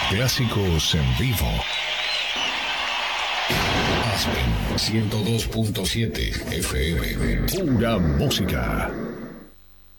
Clásicos en vivo. Aspen 102.7 FM. Pura música.